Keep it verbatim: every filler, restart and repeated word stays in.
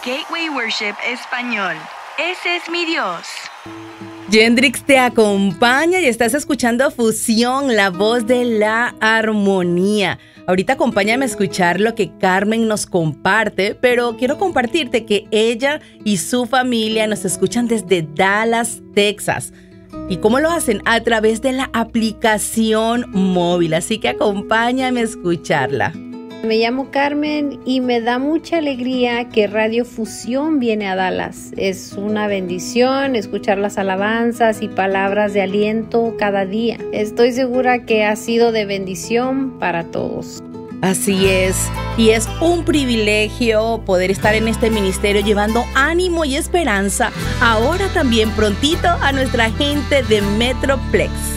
Gateway Worship Español. Ese es mi Dios. Yendrix te acompaña y estás escuchando Fusión, la voz de la armonía. Ahorita acompáñame a escuchar lo que Carmen nos comparte, pero quiero compartirte que ella y su familia nos escuchan desde Dallas, Texas. ¿Y cómo lo hacen? A través de la aplicación móvil, así que acompáñame a escucharla. Me llamo Carmen y me da mucha alegría que Radio Fusión viene a Dallas. Es una bendición escuchar las alabanzas y palabras de aliento cada día. Estoy segura que ha sido de bendición para todos. Así es, y es un privilegio poder estar en este ministerio llevando ánimo y esperanza ahora también prontito a nuestra gente de Metroplex.